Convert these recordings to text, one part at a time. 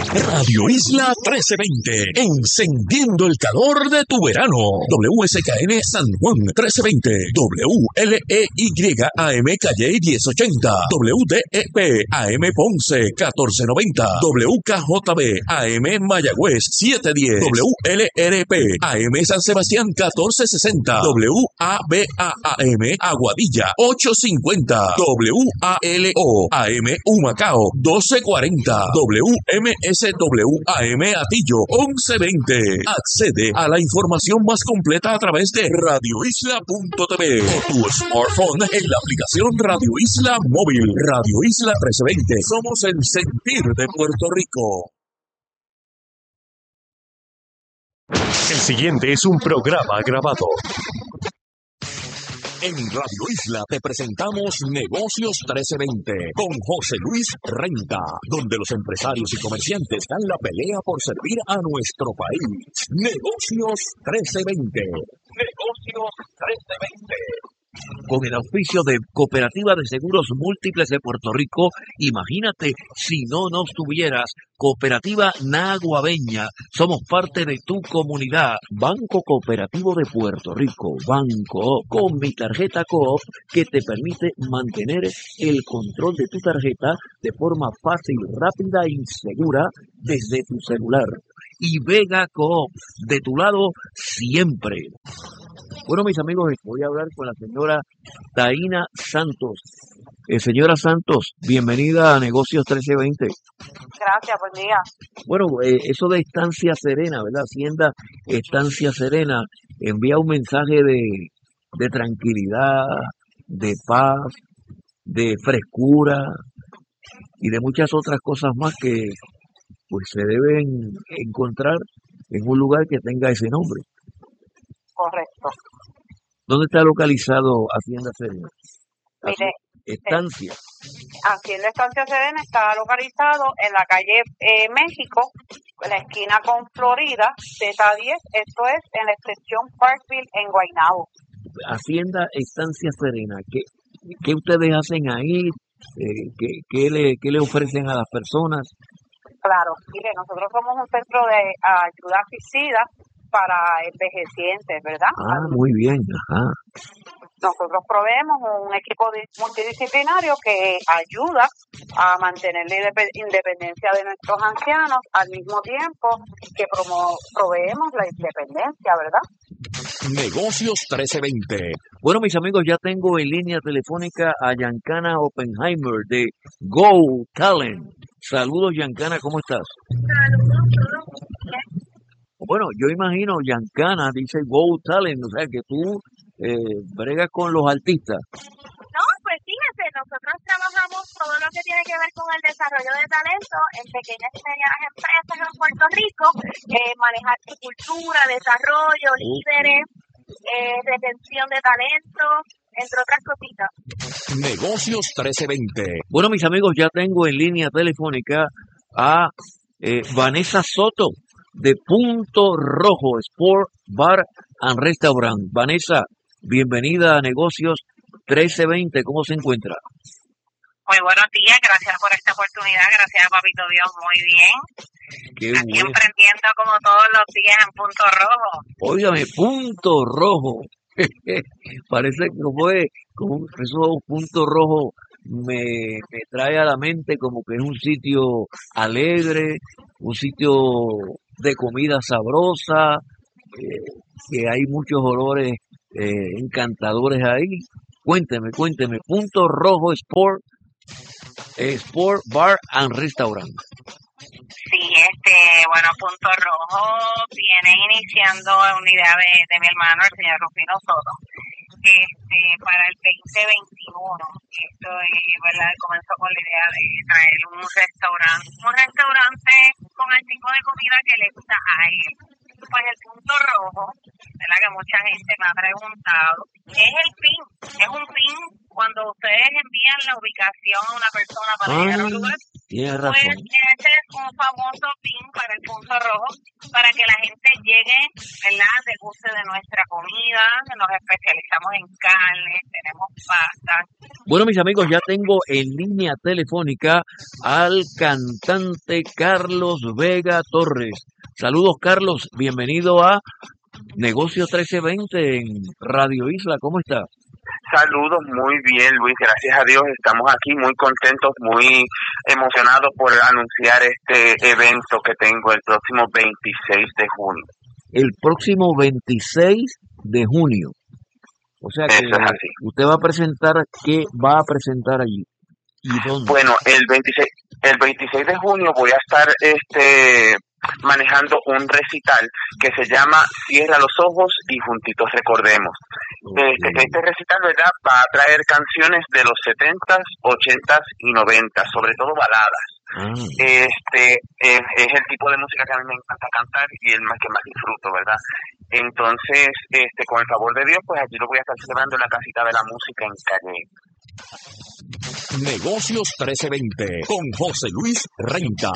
Radio Isla 1320, encendiendo el calor de tu verano. WSKN San Juan 1320, WLEY AM Calle 1080, WDEP AM Ponce 1490, WKJB AM Mayagüez 710, WLRP AM San Sebastián 1460, WABA-AM Aguadilla 850, WALO AM Humacao 1240, WMSW-AM Atillo 1120. Accede a la información más completa a través de radioisla.tv o tu smartphone en la aplicación Radio Isla Móvil. Radio Isla 1320. Somos el sentir de Puerto Rico. El siguiente es un programa grabado. En Radio Isla te presentamos Negocios 1320 con José Luis Renta, donde los empresarios y comerciantes dan la pelea por servir a nuestro país. Negocios 1320. Negocios 1320. Con el auspicio de Cooperativa de Seguros Múltiples de Puerto Rico, imagínate si no nos tuvieras. Cooperativa Naguabeña, somos parte de tu comunidad. Banco Cooperativo de Puerto Rico, Banco, con mi tarjeta Coop, que te permite mantener el control de tu tarjeta de forma fácil, rápida y segura desde tu celular. Y Vega Coop, de tu lado siempre. Bueno, mis amigos, voy a hablar con la señora Taína Santos. Señora Santos, bienvenida a Negocios 1320. Gracias, buen día. Bueno, eso de Estancia Serena, ¿verdad? Hacienda Estancia Serena envía un mensaje de tranquilidad, de paz, de frescura y de muchas otras cosas más que pues se deben encontrar en un lugar que tenga ese nombre. Correcto. ¿Dónde está localizado Hacienda Serena? Mire, Estancia. Hacienda Estancia Serena está localizado en la calle México, en la esquina con Florida, Z10, esto es en la extensión Parkville en Guaynabo. Hacienda Estancia Serena, ¿qué ustedes hacen ahí? ¿Qué le ofrecen a las personas? Claro, mire, nosotros somos un centro de ayuda asistida para envejecientes, ¿verdad? Ah, muy bien, ajá. Nosotros proveemos un equipo multidisciplinario que ayuda a mantener la independencia de nuestros ancianos al mismo tiempo que proveemos la independencia, ¿verdad? Negocios 1320. Bueno, mis amigos, ya tengo en línea telefónica a Yancana Oppenheimer de Go Talent. Saludos, Yancana, ¿cómo estás? Saludos, todos. Bueno, yo imagino, Yancana dice Go Talent, o sea que tú bregas con los artistas. No, pues fíjense, nosotros trabajamos todo lo que tiene que ver con el desarrollo de talento en pequeñas y medianas empresas en Puerto Rico, manejar cultura, desarrollo, líderes, retención de talento, entre otras cositas. Negocios 1320. Bueno, mis amigos, ya tengo en línea telefónica a Vanessa Soto de Punto Rojo Sport Bar and Restaurant. Vanessa, bienvenida a Negocios 1320. ¿Cómo se encuentra? Muy buenos días, gracias por esta oportunidad, gracias a Papito Dios, muy bien. Qué Aquí bueno. emprendiendo como todos los días en Punto Rojo. Óigame, Punto Rojo. Parece que fue como eso, Punto Rojo me trae a la mente como que es un sitio alegre, un sitio de comida sabrosa, que hay muchos olores encantadores ahí. Cuénteme, Punto Rojo Sport Bar and Restaurant. Sí, bueno, Punto Rojo viene iniciando una idea de mi hermano, el señor Rufino Soto, para el 2021. Esto ¿verdad? Comenzó con la idea de traer un restaurante con el tipo de comida que le gusta a él. Pues el Punto Rojo, ¿verdad? Que mucha gente me ha preguntado, es un pin cuando ustedes envían la ubicación a una persona para llegar a un lugar. Tienes Pues razón. ese es un famoso pin para el Punto Rojo, para que la gente llegue, ¿verdad? Deguste de nuestra comida. Nos especializamos en carnes, tenemos pastas, Bueno, mis amigos, ya tengo en línea telefónica al cantante Carlos Vega Torres. Saludos, Carlos. Bienvenido a Negocios 1320 en Radio Isla. ¿Cómo está? Saludos, muy bien, Luis, gracias a Dios estamos aquí muy contentos, muy emocionados por anunciar este evento que tengo el próximo 26 de junio. El próximo 26 de junio. O sea que Eso es así. usted va a presentar, ¿qué va a presentar allí? ¿Y dónde? Bueno, el 26 de junio voy a estar manejando un recital que se llama Cierra los ojos y juntitos recordemos. Este recital, ¿verdad?, va a traer canciones de los 70s, 80s y 90s, sobre todo baladas. Es el tipo de música que a mí me encanta cantar y el más que más disfruto, ¿verdad? Entonces, con el favor de Dios, pues allí lo voy a estar celebrando en la Casita de la Música en Calle. Negocios 1320 con José Luis Renta.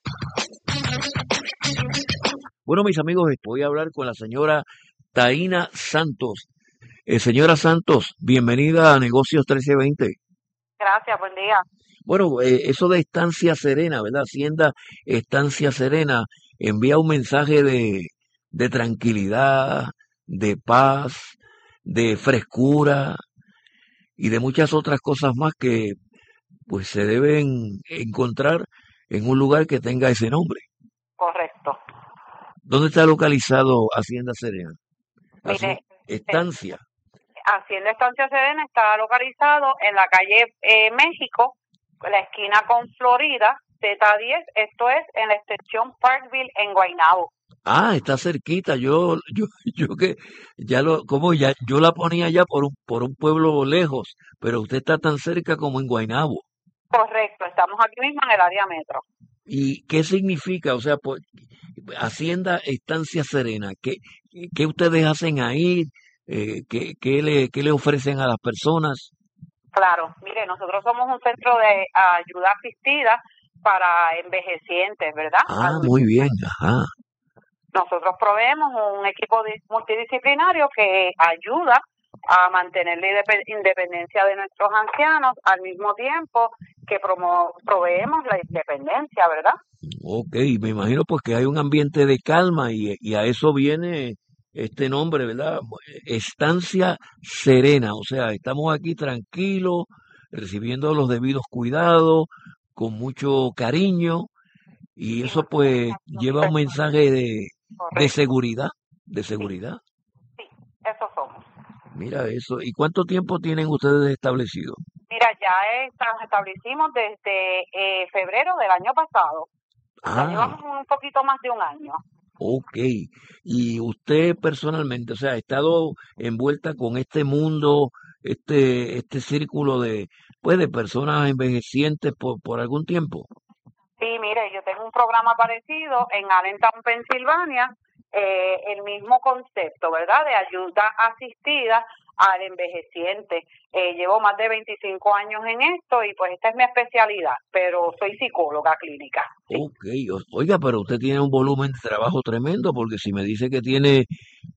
Bueno, mis amigos, voy a hablar con la señora Taina Santos. Señora Santos, bienvenida a Negocios 1320. Gracias, buen día. Bueno, eso de Estancia Serena, ¿verdad? Hacienda Estancia Serena envía un mensaje de tranquilidad, de paz, de frescura y de muchas otras cosas más que pues se deben encontrar en un lugar que tenga ese nombre. Correcto. ¿Dónde está localizado Hacienda Serena? Mire, Estancia. Hacienda Estancia Serena está localizado en la calle México, la esquina con Florida, Z10, esto es en la extensión Parkville en Guaynabo. Ah, está cerquita. Yo que yo la ponía ya por un pueblo lejos, pero usted está tan cerca como en Guaynabo. Correcto, estamos aquí mismo en el área metro. ¿Y qué significa? O sea, pues, Hacienda Estancia Serena, ¿qué ustedes hacen ahí? ¿Qué le ofrecen a las personas? Claro, mire, nosotros somos un centro de ayuda asistida para envejecientes, ¿verdad? Ah, muy bien, ajá. Nosotros proveemos un equipo multidisciplinario que ayuda a mantener la independencia de nuestros ancianos al mismo tiempo que proveemos la independencia, ¿verdad? Ok, me imagino pues que hay un ambiente de calma y a eso viene este nombre, ¿verdad? Estancia Serena, o sea, estamos aquí tranquilos, recibiendo los debidos cuidados, con mucho cariño, y eso pues lleva un mensaje de seguridad, Sí, eso somos. Mira eso. ¿Y cuánto tiempo tienen ustedes establecido? Mira, ya establecimos desde febrero del año pasado. Ya llevamos un poquito más de un año. Ok. Y usted personalmente, o sea, ha estado envuelta con este mundo, este círculo de personas envejecientes por algún tiempo. Sí, mire, yo tengo un programa parecido en Allentown, Pensilvania, el mismo concepto, ¿verdad? De ayuda asistida al envejeciente. Llevo más de 25 años en esto y pues esta es mi especialidad, pero soy psicóloga clínica. Sí. Ok, oiga, pero usted tiene un volumen de trabajo tremendo, porque si me dice que tiene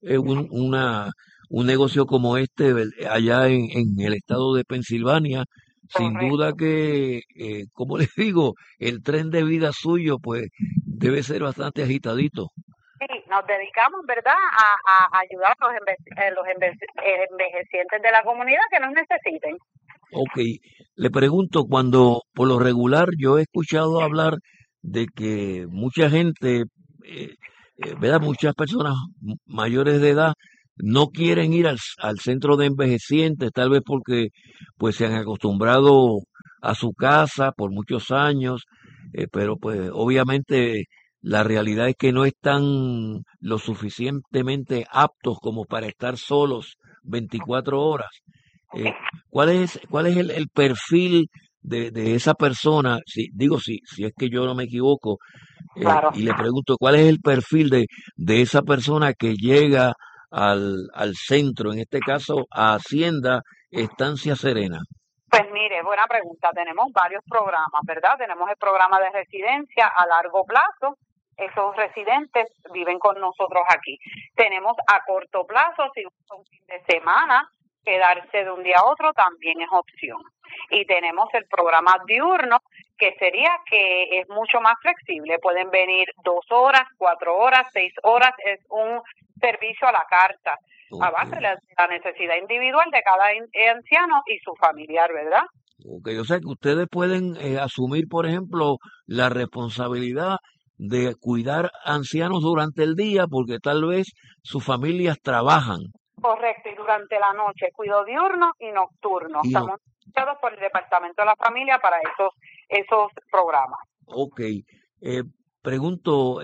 un negocio como este allá en el estado de Pensilvania, sin duda que, como les digo, el tren de vida suyo pues debe ser bastante agitadito. Sí, nos dedicamos, ¿verdad?, a ayudar a los envejecientes de la comunidad que nos necesiten. Ok, le pregunto, cuando por lo regular yo he escuchado hablar de que mucha gente, ¿verdad? Muchas personas mayores de edad no quieren ir al centro de envejecientes, tal vez porque pues se han acostumbrado a su casa por muchos años, pero pues obviamente la realidad es que no están lo suficientemente aptos como para estar solos 24 horas. ¿Cuál es el perfil de esa persona? Si es que yo no me equivoco, Claro. y le pregunto, ¿cuál es el perfil de esa persona que llega al centro, en este caso a Hacienda Estancia Serena? Pues mire, buena pregunta. Tenemos varios programas, ¿verdad? Tenemos el programa de residencia a largo plazo. Esos residentes viven con nosotros aquí. Tenemos a corto plazo, si un fin de semana, quedarse de un día a otro también es opción. Y tenemos el programa diurno, que sería que es mucho más flexible. Pueden venir 2 horas, 4 horas, 6 horas. Es un servicio a la carta, a base de la necesidad individual de cada anciano y su familiar, ¿verdad? Ok, o sea que ustedes pueden asumir, por ejemplo, la responsabilidad de cuidar ancianos durante el día porque tal vez sus familias trabajan. Correcto, y durante la noche, cuido diurno y nocturno. Y no, Estamos asociados por el Departamento de la Familia para esos programas. ok, pregunto,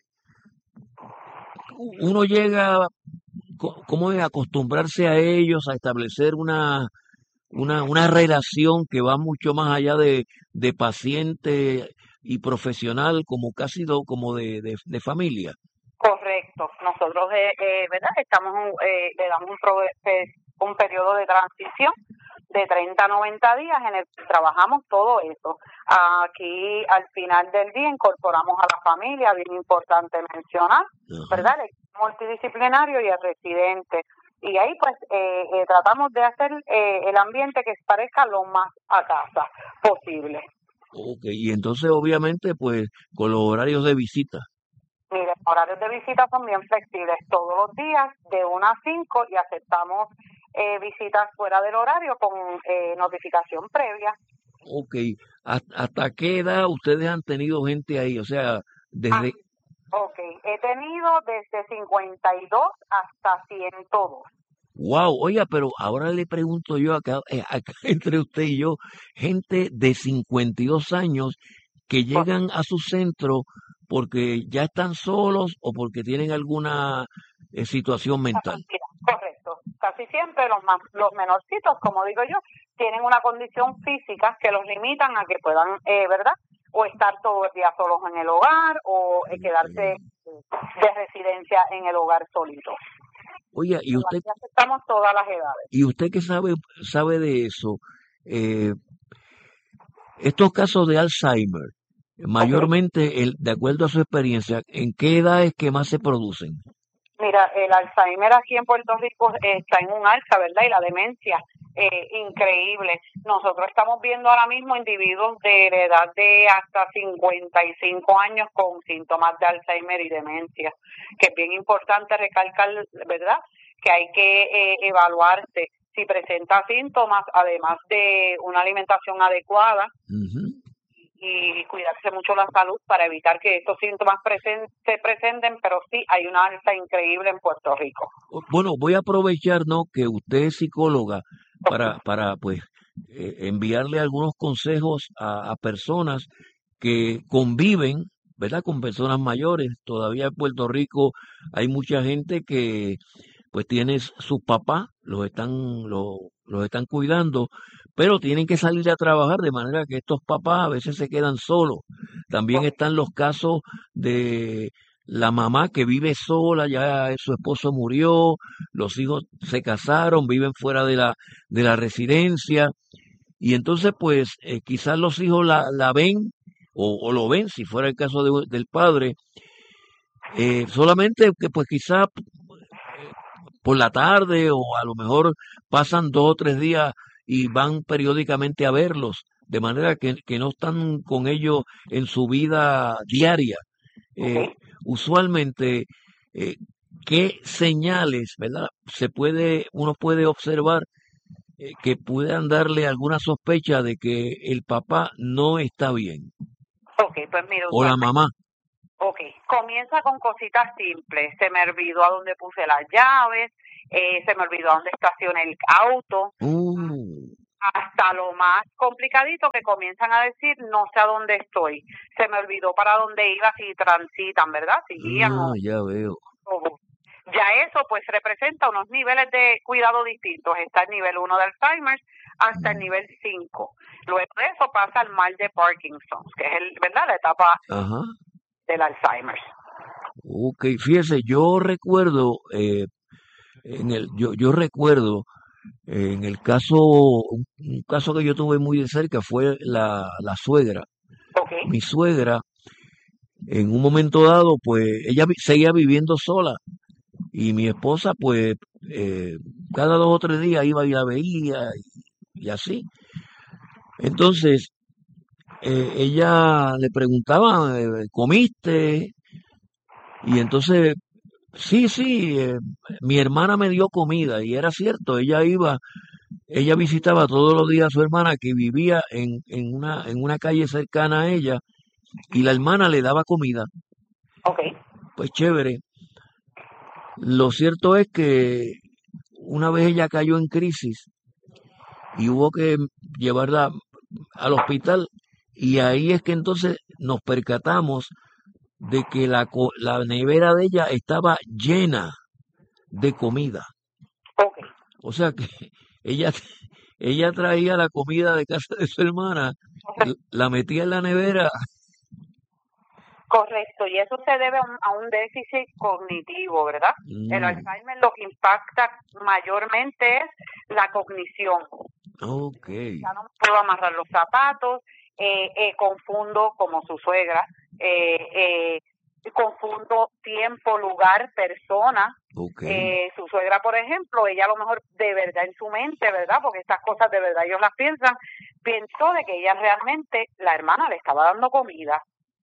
uno llega, ¿cómo es acostumbrarse a ellos, a establecer una relación que va mucho más allá de paciente y profesional, como casi como de familia? Correcto. Nosotros, ¿verdad? Le damos un periodo de transición de 30 a 90 días en el que trabajamos todo eso. Aquí, al final del día, incorporamos a la familia, bien importante mencionar, ¿verdad? El equipo multidisciplinario y el residente. Y ahí, pues, tratamos de hacer el ambiente que parezca lo más a casa posible. Ok, y entonces, obviamente, pues, con los horarios de visita. Mire, horarios de visita son bien flexibles, todos los días de 1 a 5 y aceptamos visitas fuera del horario con notificación previa. Ok, ¿hasta qué edad ustedes han tenido gente ahí? O sea, desde... Ok, he tenido desde 52 hasta 102. Wow, oiga, pero ahora le pregunto yo acá entre usted y yo, gente de 52 años que llegan a su centro porque ya están solos o porque tienen alguna situación mental. Correcto. Casi siempre los menorcitos, como digo yo, tienen una condición física que los limitan a que puedan, ¿verdad? O estar todo el día solos en el hogar o quedarse de residencia en el hogar solito. Oye, y usted... Aceptamos todas las edades. Y usted que sabe de eso, estos casos de Alzheimer, mayormente, de acuerdo a su experiencia, ¿en qué edad es que más se producen? Mira, el Alzheimer aquí en Puerto Rico está en un alza, ¿verdad? Y la demencia, increíble. Nosotros estamos viendo ahora mismo individuos de la edad de hasta 55 años con síntomas de Alzheimer y demencia, que es bien importante recalcar, ¿verdad? Que hay que evaluarse si presenta síntomas, además de una alimentación adecuada. Y cuidarse mucho la salud para evitar que estos síntomas se presenten, pero sí hay una alza increíble en Puerto Rico. Bueno, voy a aprovechar, ¿no?, que usted es psicóloga para pues, enviarle algunos consejos a personas que conviven, ¿verdad?, con personas mayores. Todavía en Puerto Rico hay mucha gente que pues tiene sus papás, los están cuidando, pero tienen que salir a trabajar, de manera que estos papás a veces se quedan solos. También están los casos de la mamá que vive sola, ya su esposo murió, los hijos se casaron, viven fuera de la residencia, y entonces pues quizás los hijos la ven, o lo ven, si fuera el caso del padre, solamente que pues quizás por la tarde, o a lo mejor pasan 2 o 3 días y van periódicamente a verlos, de manera que no están con ellos en su vida diaria. Usualmente, ¿qué señales, verdad, uno puede observar que puedan darle alguna sospecha de que el papá no está bien? Pues mira, o la mamá. Comienza con cositas simples. Se me olvidó a dónde puse las llaves, se me olvidó a dónde estacioné el auto. Hasta lo más complicadito que comienzan a decir, no sé a dónde estoy. Se me olvidó para dónde iba, si transitan, ¿verdad? Si guían. Ya veo. Ya eso pues representa unos niveles de cuidado distintos. Está el nivel 1 de Alzheimer hasta el nivel 5. Luego de eso pasa al mal de Parkinson, que es ¿verdad?, la etapa del Alzheimer. Ok, fíjese, yo recuerdo yo recuerdo en el caso, un caso que yo tuve muy de cerca fue la suegra. Mi suegra, en un momento dado, pues ella seguía viviendo sola, y mi esposa, pues cada 2 o 3 días iba y la veía y así. Entonces, ella le preguntaba, ¿comiste? Y entonces, sí, mi hermana me dio comida y era cierto, ella visitaba todos los días a su hermana que vivía en una calle cercana a ella y la hermana le daba comida. Ok. Pues chévere. Lo cierto es que una vez ella cayó en crisis y hubo que llevarla al hospital y ahí es que entonces nos percatamos de que la nevera de ella estaba llena de comida. Ok. O sea que ella, ella traía la comida de casa de su hermana, la metía en la nevera. Correcto, y eso se debe a un déficit cognitivo, ¿verdad? El Alzheimer lo que impacta mayormente es la cognición. Ok. Ya no me puedo amarrar los zapatos, confundo como su suegra, confundo tiempo, lugar, persona. Okay. Su suegra, por ejemplo, ella a lo mejor de verdad en su mente, ¿verdad? Porque estas cosas de verdad ellos las piensan, pensó de que ella realmente, la hermana le estaba dando comida.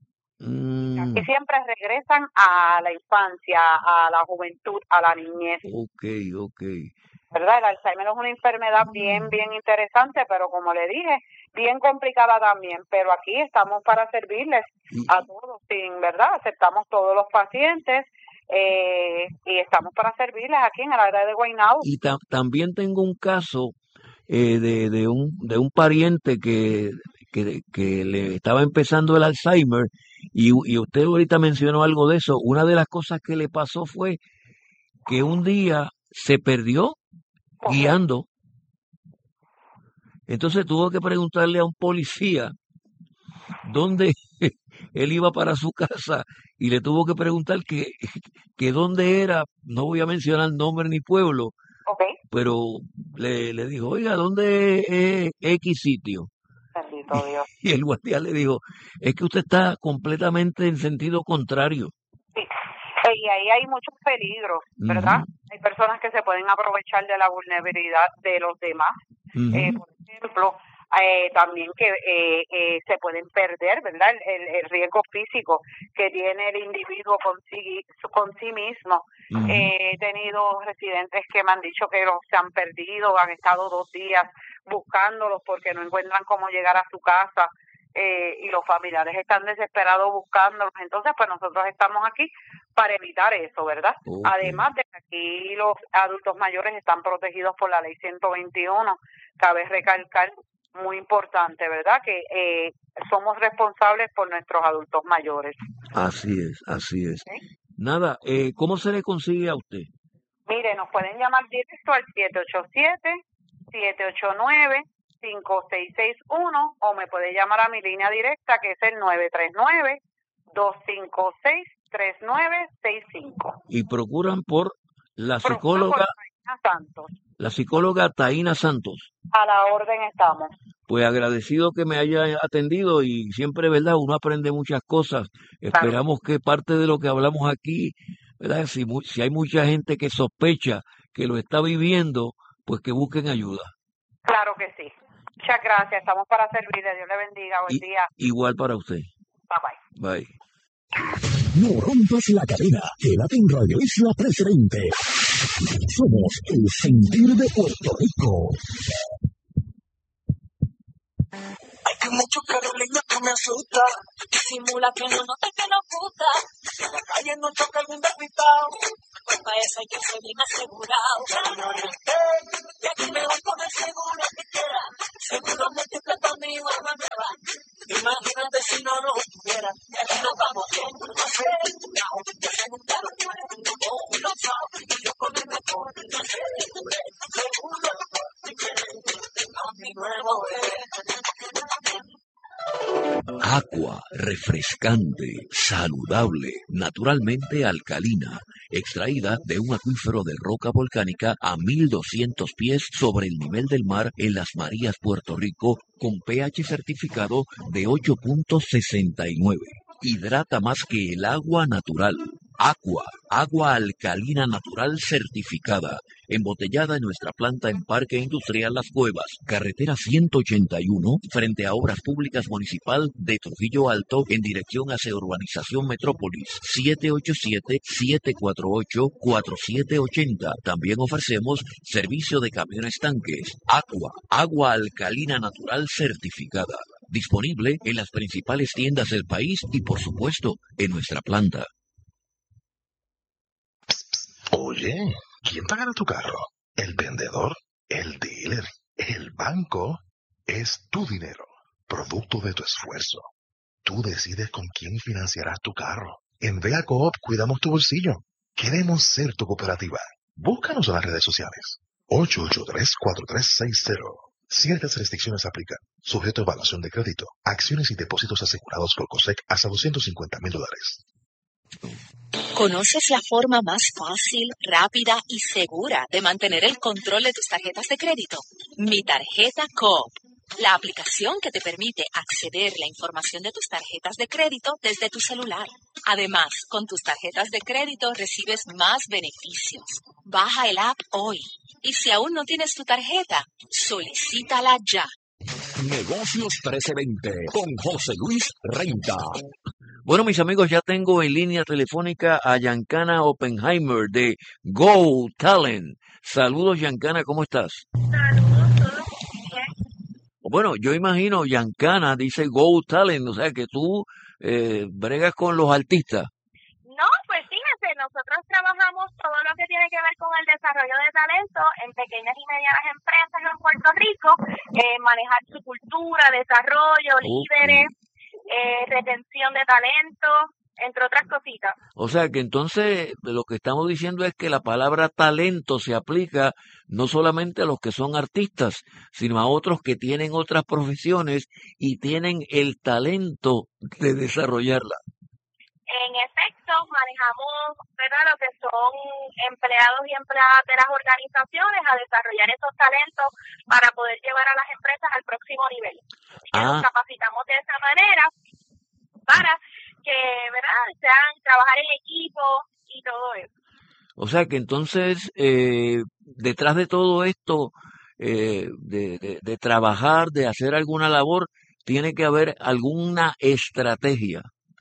Y siempre regresan a la infancia, a la juventud, a la niñez. Ok. ¿Verdad? El Alzheimer es una enfermedad bien interesante, pero como le dije, bien complicada también. Pero aquí estamos para servirles a todos, ¿verdad? Aceptamos todos los pacientes y estamos para servirles aquí en el área de Guaynabo. Y también tengo un caso de un pariente que le estaba empezando el Alzheimer y usted ahorita mencionó algo de eso. Una de las cosas que le pasó fue que un día se perdió guiando. Entonces tuvo que preguntarle a un policía dónde él iba para su casa y le tuvo que preguntar que dónde era, no voy a mencionar nombre ni pueblo, pero le dijo, oiga, ¿dónde es X sitio? Bendito Dios. Y el guardia le dijo, es que usted está completamente en sentido contrario. Sí. Y ahí hay muchos peligros, ¿verdad? Hay personas que se pueden aprovechar de la vulnerabilidad de los demás. Por ejemplo, también que se pueden perder, ¿verdad? El riesgo físico que tiene el individuo con sí mismo. He tenido residentes que me han dicho que se han perdido, han estado 2 días buscándolos porque no encuentran cómo llegar a su casa. Y los familiares están desesperados buscándolos. Entonces, pues nosotros estamos aquí para evitar eso, ¿verdad? Además de que aquí los adultos mayores están protegidos por la ley 121. Cabe recalcar, muy importante, ¿verdad? Que somos responsables por nuestros adultos mayores. Así es. ¿Sí? Nada, ¿cómo se le consigue a usted? Mire, nos pueden llamar directo al 787-789-5661 o me puede llamar a mi línea directa que es el 939-256-3965. Y procuran por la psicóloga Santos. La psicóloga Taína Santos. A la orden estamos. Pues agradecido que me haya atendido y siempre, ¿verdad? Uno aprende muchas cosas. Esperamos que parte de lo que hablamos aquí, ¿verdad? Si hay mucha gente que sospecha que lo está viviendo, pues que busquen ayuda. Claro que sí. Muchas gracias. Estamos para servirle. Dios le bendiga. Buen día. Igual para usted. Bye. Bye. No rompas la cadena. Quédate en Radio Isla 1320. Somos el sentir de Puerto Rico. Hay que mucho Carolina que me asusta. Disimula que no nota que nos gusta. En la calle no choca algún despistado. Para eso hay que ser bien asegurado. Y aquí me voy con el seguro que quiera. Seguro múltiple para mi alma nueva. Imagínate si no lo tuviera. Y aquí nos vamos bien. No sé, yo tengo un carro que no sabe. Yo con el mejor. No sé, seguro. A mi nuevo Agua refrescante, saludable, naturalmente alcalina, extraída de un acuífero de roca volcánica a 1200 pies sobre el nivel del mar en Las Marías, Puerto Rico, con pH certificado de 8.69. Hidrata más que el agua natural. Aqua, agua alcalina natural certificada, embotellada en nuestra planta en Parque Industrial Las Cuevas, carretera 181, frente a Obras Públicas Municipal de Trujillo Alto, en dirección hacia Urbanización Metrópolis, 787-748-4780. También ofrecemos servicio de camiones tanques. Aqua, agua alcalina natural certificada, disponible en las principales tiendas del país y, por supuesto, en nuestra planta. Oye, ¿quién pagará tu carro? ¿El vendedor? ¿El dealer? ¿El banco? Es tu dinero, producto de tu esfuerzo. Tú decides con quién financiarás tu carro. En Vega Coop cuidamos tu bolsillo. Queremos ser tu cooperativa. Búscanos en las redes sociales. 883-4360. Ciertas restricciones aplican. Sujeto a evaluación de crédito. Acciones y depósitos asegurados por COSEC hasta $250,000. ¿Conoces la forma más fácil, rápida y segura de mantener el control de tus tarjetas de crédito? Mi Tarjeta Coop, la aplicación que te permite acceder a la información de tus tarjetas de crédito desde tu celular. Además, con tus tarjetas de crédito recibes más beneficios. Baja el app hoy. Y si aún no tienes tu tarjeta, solicítala ya. Negocios 1320 con José Luis Renta. Bueno, mis amigos, ya tengo en línea telefónica a Giancana Oppenheimer de Go Talent. Saludos, Giancana, ¿cómo estás? Saludos, todo bien. Bueno, yo imagino, Giancana dice Go Talent, o sea que tú bregas con los artistas. No, pues fíjense, nosotros trabajamos todo lo que tiene que ver con el desarrollo de talento en pequeñas y medianas empresas en Puerto Rico, manejar su cultura, desarrollo, líderes, retención de talento, entre otras cositas. O sea que entonces lo que estamos diciendo es que la palabra talento se aplica no solamente a los que son artistas, sino a otros que tienen otras profesiones y tienen el talento de desarrollarla. En efecto, manejamos, ¿verdad?, lo que son empleados y empleadas de las organizaciones a desarrollar esos talentos para poder llevar a las empresas al próximo nivel. Y nos capacitamos de esa manera para que, ¿verdad?, sean trabajar en equipo y todo eso. O sea que entonces, detrás de todo esto, de trabajar, de hacer alguna labor, tiene que haber alguna estrategia.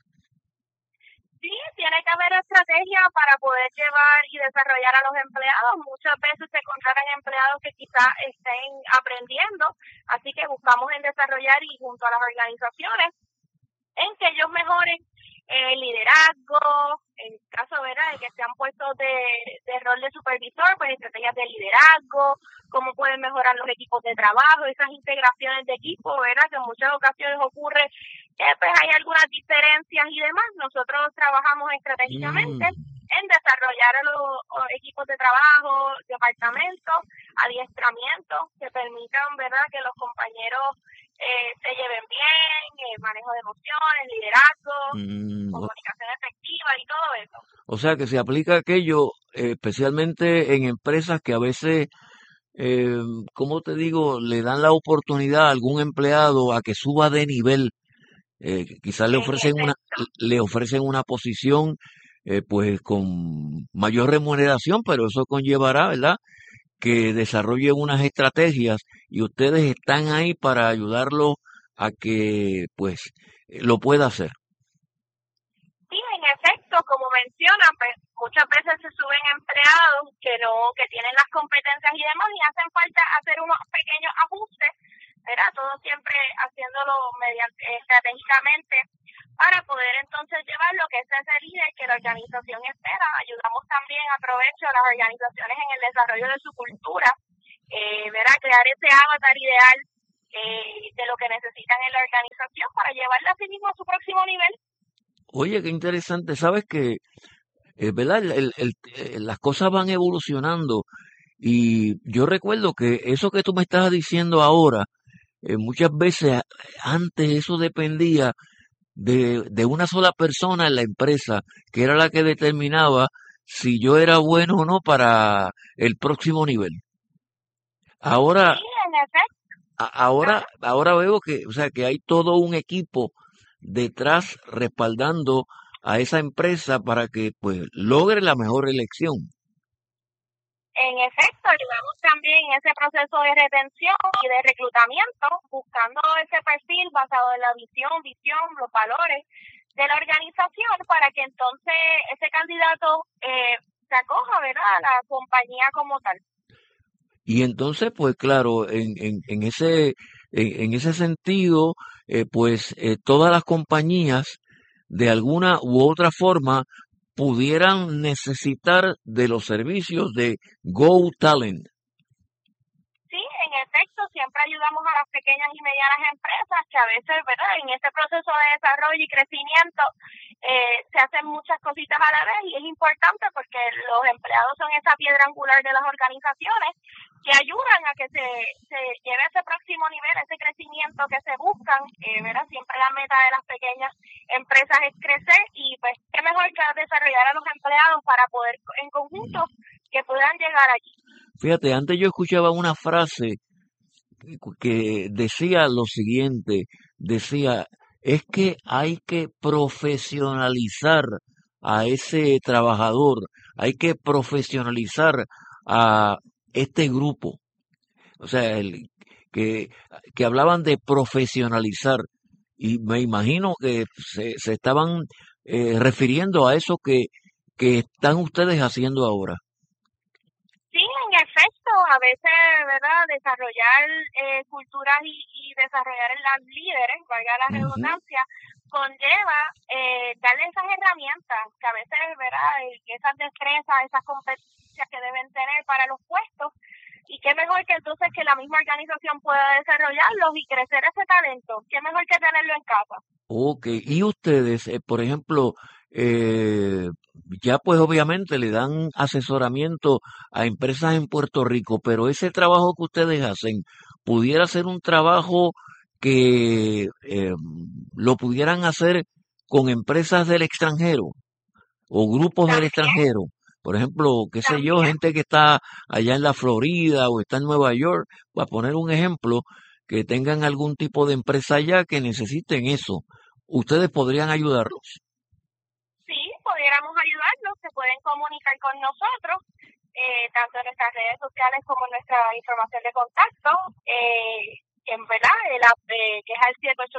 Sí, tiene que haber estrategia para poder llevar y desarrollar a los empleados. Muchas veces se contratan empleados que quizás estén aprendiendo, así que buscamos en desarrollar y junto a las organizaciones en que ellos mejoren el liderazgo, en caso, ¿verdad?, de que sean puestos de rol de supervisor, pues estrategias de liderazgo, cómo pueden mejorar los equipos de trabajo, esas integraciones de equipo, ¿verdad?, que en muchas ocasiones ocurre que pues hay algunas diferencias y demás. Nosotros trabajamos estratégicamente en desarrollar los equipos de trabajo, departamentos, adiestramientos que permitan, ¿verdad?, que los compañeros se lleven bien, manejo de emociones, liderazgo, comunicación efectiva y todo eso. O sea que se aplica aquello, especialmente en empresas que a veces, ¿cómo te digo?, le dan la oportunidad a algún empleado a que suba de nivel. Quizás le ofrecen una posición pues con mayor remuneración, pero eso conllevará, ¿verdad?, que desarrolle unas estrategias y ustedes están ahí para ayudarlo a que pues lo pueda hacer. Sí, en efecto, como mencionan, pues muchas veces se suben empleados que tienen las competencias y demás y hacen falta hacer unos pequeños ajustes, ¿verdad? Todo siempre haciéndolo estratégicamente para poder entonces llevar lo que es ese líder que la organización espera. Ayudamos también, aprovecho, a las organizaciones en el desarrollo de su cultura, ¿verdad?, crear ese avatar ideal de lo que necesitan en la organización para llevarla a sí mismo a su próximo nivel. Oye, qué interesante. Sabes que, ¿verdad?, las cosas van evolucionando y yo recuerdo que eso que tú me estás diciendo ahora, muchas veces antes eso dependía de una sola persona en la empresa, que era la que determinaba si yo era bueno o no para el próximo nivel. Ahora, Sí, en efecto. ahora veo que, o sea, que hay todo un equipo detrás respaldando a esa empresa para que pues logre la mejor elección. En efecto, ayudamos también en ese proceso de retención y de reclutamiento, buscando ese perfil basado en la visión, los valores de la organización para que entonces ese candidato se acoja, ¿verdad?, a la compañía como tal. Y entonces, pues claro, en ese sentido, todas las compañías de alguna u otra forma pudieran necesitar de los servicios de Go Talent. Sí, en efecto, siempre ayudamos a las pequeñas y medianas empresas que a veces, ¿verdad?, en este proceso de desarrollo y crecimiento se hacen muchas cositas a la vez y es importante porque los empleados son esa piedra angular de las organizaciones que ayudan a que se lleve a ese próximo nivel, ese crecimiento que se buscan, ¿verdad? Siempre la meta de las pequeñas empresas es crecer y pues qué mejor que desarrollar a los empleados para poder en conjunto que puedan llegar allí. Fíjate, antes yo escuchaba una frase que decía lo siguiente, decía, es que hay que profesionalizar a ese trabajador, hay que profesionalizar a este grupo. O sea, que hablaban de profesionalizar y me imagino que se estaban refiriendo a eso que están ustedes haciendo ahora. Sí, en efecto, a veces, ¿verdad?, desarrollar culturas y desarrollar en las líderes, valga la redundancia, conlleva darle esas herramientas que a veces, ¿verdad?, esas destrezas, esas competencias que deben tener para los puestos, y qué mejor que entonces que la misma organización pueda desarrollarlos y crecer ese talento, qué mejor que tenerlo en casa. Ok, y ustedes, por ejemplo, ya pues obviamente le dan asesoramiento a empresas en Puerto Rico, pero ese trabajo que ustedes hacen pudiera ser un trabajo que lo pudieran hacer con empresas del extranjero o grupos del extranjero. Por ejemplo, qué sé yo, gente que está allá en la Florida o está en Nueva York, para poner un ejemplo, que tengan algún tipo de empresa allá que necesiten eso. ¿Ustedes podrían ayudarlos? Sí, pudiéramos ayudarlos, se pueden comunicar con nosotros, tanto en nuestras redes sociales como en nuestra información de contacto, en verdad, que es al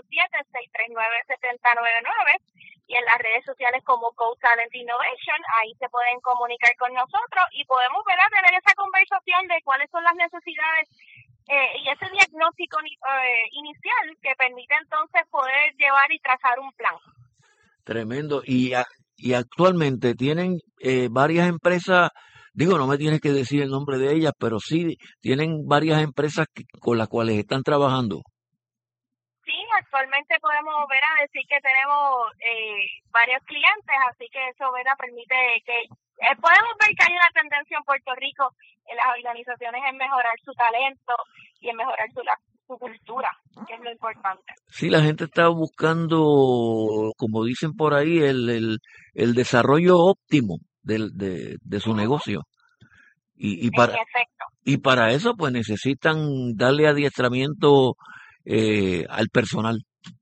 787-639-7099, y en las redes sociales como Go Talent Innovation, ahí se pueden comunicar con nosotros y podemos, ¿verdad?, tener esa conversación de cuáles son las necesidades y ese diagnóstico inicial que permite entonces poder llevar y trazar un plan. Tremendo. Y actualmente tienen varias empresas, digo, no me tienes que decir el nombre de ellas, pero sí tienen varias empresas con las cuales están trabajando. Sí, actualmente podemos decir que tenemos varios clientes, así que eso permite que podemos ver que hay una tendencia en Puerto Rico en las organizaciones en mejorar su talento y en mejorar su cultura, que es lo importante. Sí, la gente está buscando, como dicen por ahí, el desarrollo óptimo de su negocio. Y para eso pues necesitan darle adiestramiento al personal.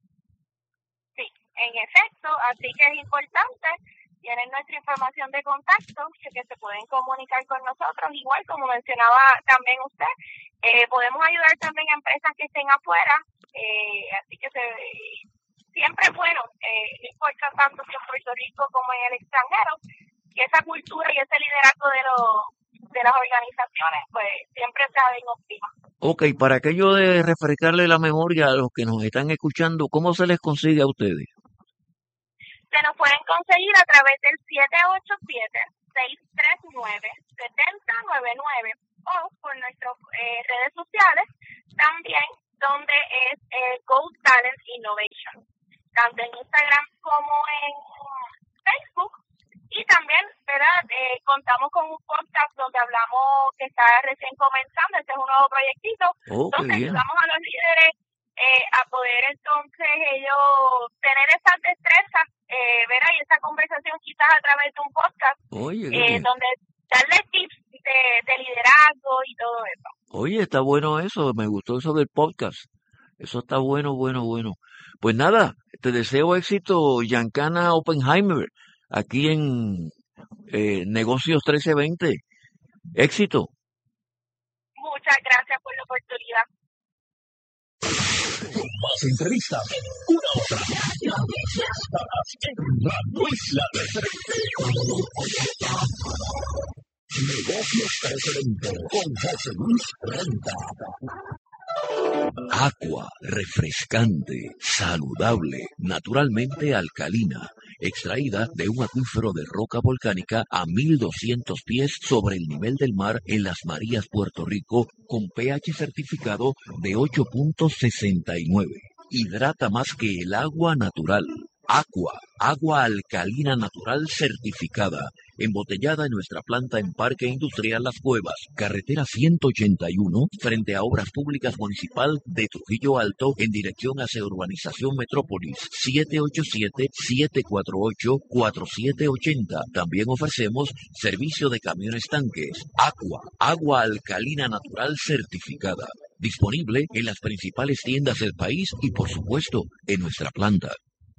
Sí, en efecto, así que es importante. Tienen nuestra información de contacto, que se pueden comunicar con nosotros, igual como mencionaba también usted, podemos ayudar también a empresas que estén afuera, así que siempre es bueno, no importa tanto si en Puerto Rico como en el extranjero, que esa cultura y ese liderazgo de las organizaciones, pues siempre sea bien óptima. Ok, para aquello de refrescarle la memoria a los que nos están escuchando, ¿cómo se les consigue a ustedes? Se nos pueden conseguir a través del 787-639-7099 o por nuestras redes sociales también, donde es Go Talent Innovation, tanto en Instagram como en Facebook. Y también, ¿verdad? Contamos con un podcast donde hablamos que está recién comenzando, este es un nuevo proyectito, donde ayudamos a los líderes a poder entonces ellos tener esas destrezas, ¿verdad? Y esa conversación quizás a través de un podcast, donde darles tips de liderazgo y todo eso. Oye, está bueno eso, me gustó eso del podcast. Eso está bueno. Pues nada, te deseo éxito, Giancana Oppenheimer, aquí en Negocios 1320. Éxito. Muchas gracias por la oportunidad. Más entrevistas, una hora. En Radio Isla 1320. Negocios 1320 con José Luis Renta. Agua refrescante, saludable, naturalmente alcalina, extraída de un acuífero de roca volcánica a 1200 pies sobre el nivel del mar en Las Marías, Puerto Rico, con pH certificado de 8.69. Hidrata más que el agua natural. Agua alcalina natural certificada, embotellada en nuestra planta en Parque Industrial Las Cuevas, carretera 181, frente a Obras Públicas Municipal de Trujillo Alto, en dirección hacia Urbanización Metrópolis, 787-748-4780. También ofrecemos servicio de camiones tanques. Agua alcalina natural certificada, disponible en las principales tiendas del país y, por supuesto, en nuestra planta.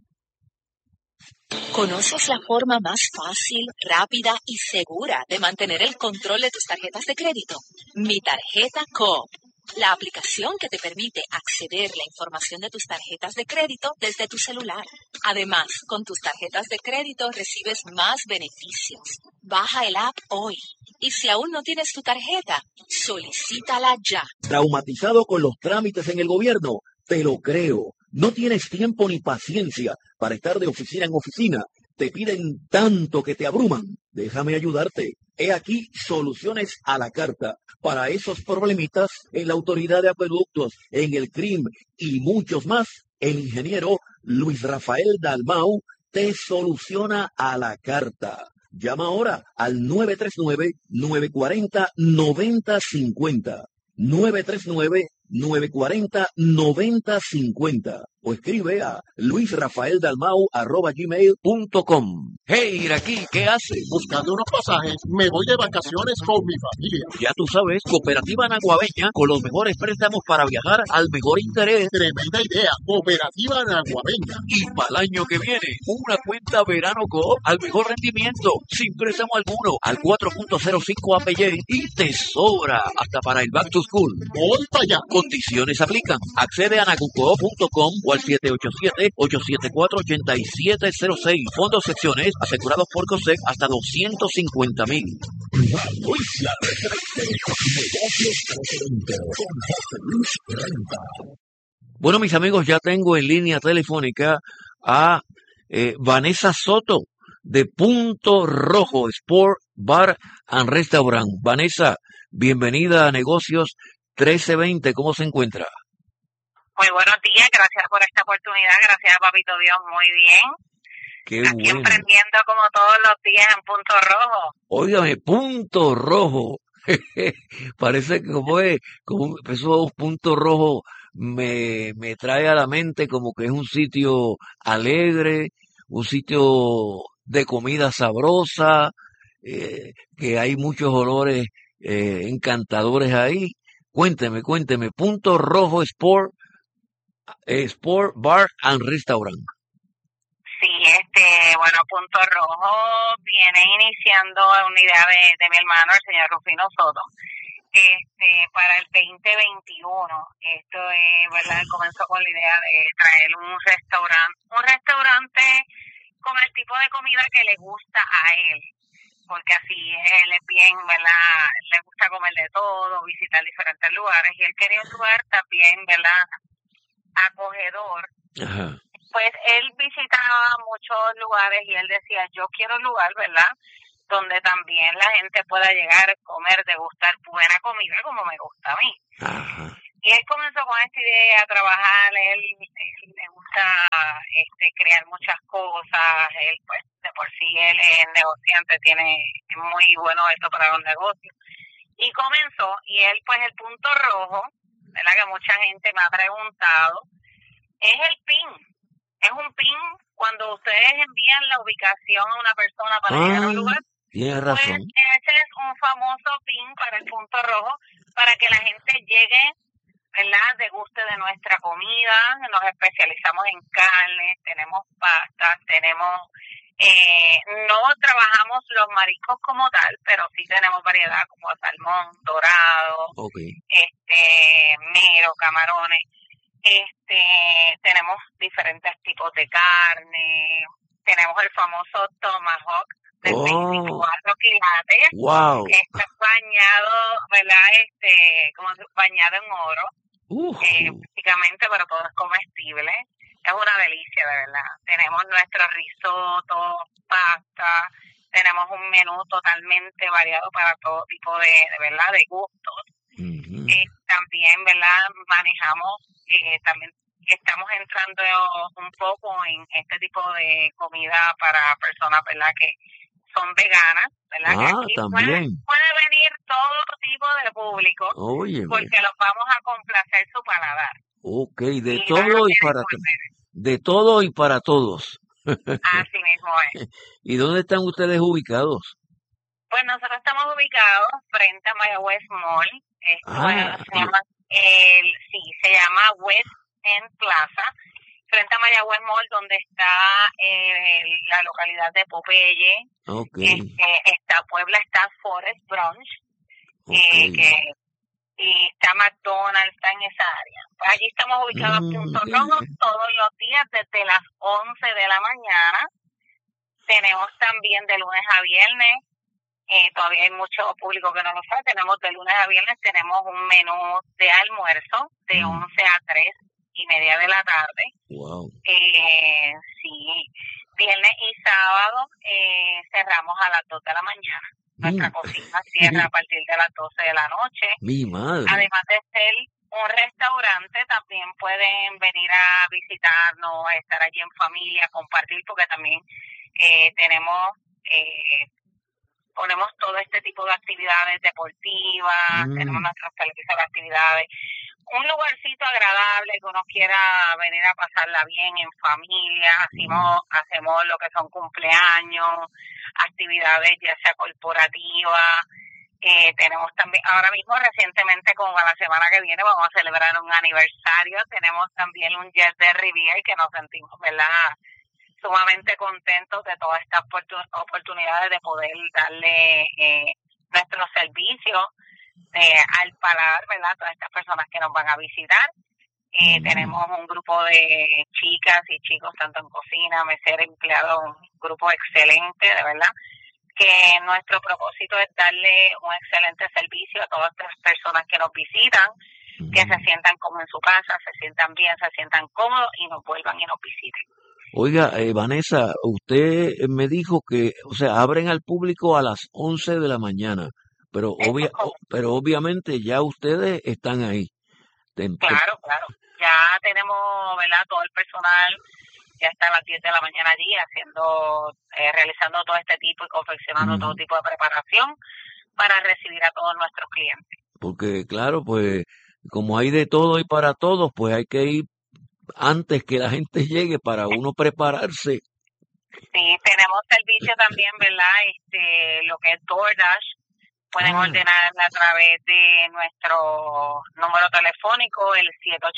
¿Conoces la forma más fácil, rápida y segura de mantener el control de tus tarjetas de crédito? Mi Tarjeta Coop, la aplicación que te permite acceder a la información de tus tarjetas de crédito desde tu celular. Además, con tus tarjetas de crédito recibes más beneficios. Baja el app hoy. Y si aún no tienes tu tarjeta, solicítala ya. ¿Traumatizado con los trámites en el gobierno? Te lo creo. No tienes tiempo ni paciencia para estar de oficina en oficina. Te piden tanto que te abruman. Déjame ayudarte. He aquí soluciones a la carta para esos problemitas en la Autoridad de Acueductos, en el CRIM y muchos más. El ingeniero Luis Rafael Dalmau te soluciona a la carta. Llama ahora al 939-940-9050. 939-940-9050 o escribe a luisrafaeldalmau@gmail.com. Hey, Iraquí, ¿qué haces? Buscando unos pasajes, me voy de vacaciones con mi familia. Ya tú sabes, Cooperativa Naguabeña, con los mejores préstamos para viajar al mejor interés. Tremenda idea, Cooperativa Naguabeña. Y para el año que viene, una cuenta Verano Coop al mejor rendimiento, sin préstamo alguno, al 4.05 APY y te sobra hasta para el Back to School. Voy para allá. Condiciones aplican. Accede a nagucoop.com o al 787-874-8706. Fondos secciones asegurados por COSEC hasta 250,000. Radio Isla 1320. Negocios 1320 con José Luis Renta. Bueno, mis amigos, ya tengo en línea telefónica a Vanessa Soto de Punto Rojo Sport Bar and Restaurant. Vanessa, bienvenida a Negocios 1320. ¿Cómo se encuentra? Muy buenos días, gracias por esta oportunidad, gracias a Papito Dios, muy bien. Qué Aquí bueno. emprendiendo como todos los días en Punto Rojo. Óigame, Punto Rojo. Parece que como esos puntos rojos me trae a la mente como que es un sitio alegre, un sitio de comida sabrosa, que hay muchos olores encantadores ahí. Cuénteme, Punto Rojo Sport Bar and Restaurant. Sí, bueno, Punto Rojo viene iniciando una idea de mi hermano, el señor Rufino Soto, para el 2021. Esto es, ¿verdad? Comenzó con la idea de traer un restaurante con el tipo de comida que le gusta a él, porque así él es bien, ¿verdad? Le gusta comer de todo, visitar diferentes lugares, y él quería un lugar también, ¿verdad? Acogedor. Ajá. Pues él visitaba muchos lugares y él decía, yo quiero un lugar, ¿verdad?, donde también la gente pueda llegar, comer, degustar buena comida como me gusta a mí. Ajá. Y él comenzó con esta idea a trabajar. Él le gusta crear muchas cosas. Él, pues, de por sí, él es negociante, tiene muy bueno esto para los negocios. Y comenzó, y él, pues, el Punto Rojo, ¿verdad?, que mucha gente me ha preguntado, es el PIN. Es un PIN cuando ustedes envían la ubicación a una persona para llegar a un lugar. Tienes razón. Pues ese es un famoso PIN para el Punto Rojo, para que la gente llegue ¿verdad? Deguste de nuestra comida. Nos especializamos en carnes, tenemos pastas, tenemos, no trabajamos los mariscos como tal, pero sí tenemos variedad como salmón, dorado, mero, camarones. Tenemos diferentes tipos de carne, tenemos el famoso tomahawk de 24 quilates, que está bañado, ¿verdad? Como bañado en oro, prácticamente, pero todo es comestible. Es una delicia, de verdad. Tenemos nuestro risotto, pasta, tenemos un menú totalmente variado para todo tipo de ¿verdad? De gustos. También, ¿verdad? Manejamos, también estamos entrando un poco en este tipo de comida para personas, ¿verdad? Que son veganas, ¿verdad? Que aquí también. Puede venir todo tipo de público, porque los vamos a complacer su paladar. De todo y para de todo y para todos. Así mismo es. ¿Y dónde están ustedes ubicados? Pues nosotros estamos ubicados frente a Mayagüez Mall. Se llama West End Plaza, frente a Mayagüez Mall, donde está la localidad de Popeye. Está Puebla, está Forest Brunch, y está McDonald's, está en esa área. Pues allí estamos ubicados en Punto Rojo todos los días desde las 11 de la mañana. Tenemos también de lunes a viernes. Todavía hay mucho público que no lo sabe. Tenemos de lunes a viernes, tenemos un menú de almuerzo de 11 a 3:30 de la tarde. Viernes y sábado cerramos a las 2 de la mañana. Nuestra cocina cierra a partir de las 12 de la noche. Mi madre. Además de ser un restaurante, también pueden venir a visitarnos, a estar allí en familia, compartir, porque también ponemos todo este tipo de actividades deportivas, tenemos nuestros televisores de actividades, un lugarcito agradable que uno quiera venir a pasarla bien en familia. Hacemos lo que son cumpleaños, actividades ya sea corporativas. Tenemos también, ahora mismo recientemente, como a la semana que viene, vamos a celebrar un aniversario. Tenemos también un Jet de Riviera y que nos sentimos, ¿verdad?, sumamente contentos de todas estas oportunidades de poder darle nuestro servicio al paladar, ¿verdad?, a todas estas personas que nos van a visitar. Tenemos un grupo de chicas y chicos, tanto en cocina, mesera, empleados, un grupo excelente, de verdad, que nuestro propósito es darle un excelente servicio a todas las personas que nos visitan, que se sientan como en su casa, se sientan bien, se sientan cómodos y nos vuelvan y nos visiten. Oiga, Vanessa, usted me dijo que, abren al público a las 11 de la mañana, pero obviamente ya ustedes están ahí. Claro. Ya tenemos, ¿verdad?, todo el personal ya está a las 10 de la mañana allí realizando todo este tipo y confeccionando todo tipo de preparación para recibir a todos nuestros clientes. Porque, claro, pues, como hay de todo y para todos, pues hay que ir antes que la gente llegue para uno prepararse. Sí, tenemos servicio también, ¿verdad? Lo que es DoorDash. Pueden ordenar a través de nuestro número telefónico, el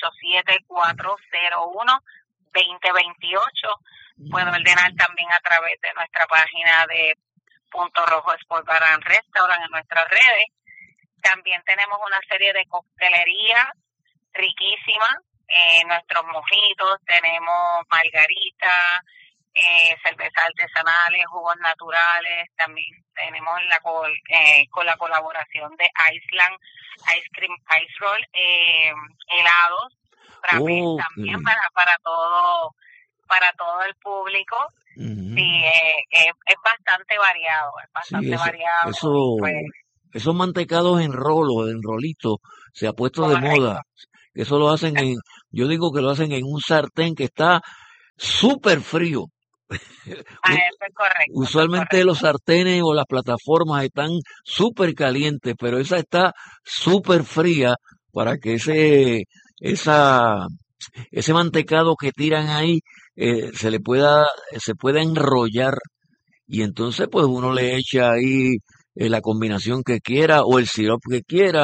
787-401-2028. Pueden ordenar también a través de nuestra página de Punto Rojo Sport Bar and Restaurant en nuestras redes. También tenemos una serie de coctelería riquísima. Nuestros mojitos, tenemos margarita, cervezas artesanales, jugos naturales. También tenemos con la colaboración de Iceland Ice Cream Ice Roll, helados también para todo el público. Sí, es bastante variado, variado. Esos mantecados en rolitos, se ha puesto de moda. Eso lo hacen yo digo que lo hacen en un sartén que está súper frío. Correcto. Usualmente los sartenes o las plataformas están súper calientes, pero esa está súper fría para que ese mantecado que tiran ahí se pueda enrollar, y entonces pues uno le echa ahí la combinación que quiera o el sirope que quiera,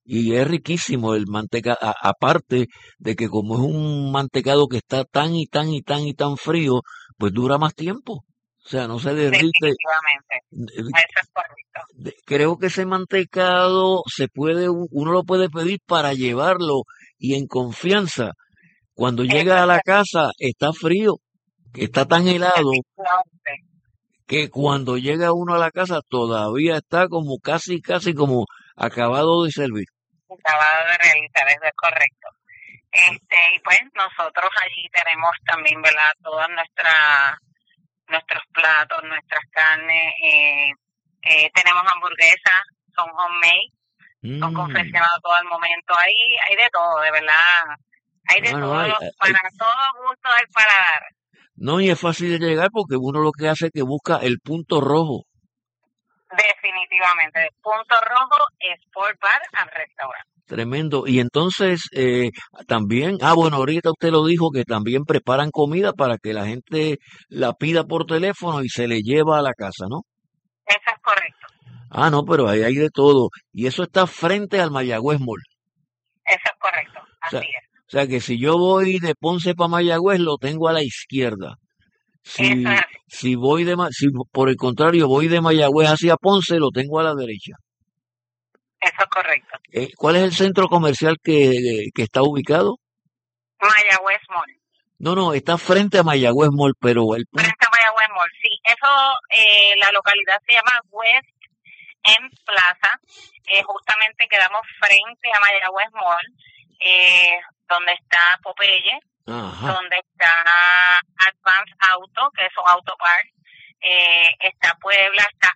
Y es riquísimo el mantecado, aparte de que como es un mantecado que está tan y tan y tan y tan frío, pues dura más tiempo. O sea, no se derrite. Definitivamente. Eso es correcto. Creo que ese mantecado uno lo puede pedir para llevarlo y en confianza. Cuando llega a la casa está frío, está tan helado que cuando llega uno a la casa todavía está como casi como acabado de servir. Acabado de realizar, eso es correcto. Y pues nosotros allí tenemos también, ¿verdad? Todas nuestros platos, nuestras carnes, tenemos hamburguesas, son homemade, son confeccionadas todo el momento, hay de todo, de verdad, hay de todo, para todo gusto del paladar. No, y es fácil de llegar porque uno lo que hace es que busca el punto rojo. Definitivamente, Punto Rojo, Sport Bar and Restaurant. Tremendo. Y entonces también, bueno, ahorita usted lo dijo que también preparan comida para que la gente la pida por teléfono y se le lleva a la casa, ¿no? Eso es correcto. No, pero ahí hay de todo. Y eso está frente al Mayagüez Mall. Eso es correcto, así es. O sea que si yo voy de Ponce para Mayagüez, lo tengo a la izquierda. Si por el contrario voy de Mayagüez hacia Ponce, lo tengo a la derecha. Eso es correcto. ¿Cuál es el centro comercial que está ubicado? Mayagüez Mall. No, está frente a Mayagüez Mall, pero frente a Mayagüez Mall, sí. Eso, la localidad se llama West End Plaza. Justamente quedamos frente a Mayagüez Mall, donde está Popeye, donde está Advance Auto, que es un autopark, está Puebla, está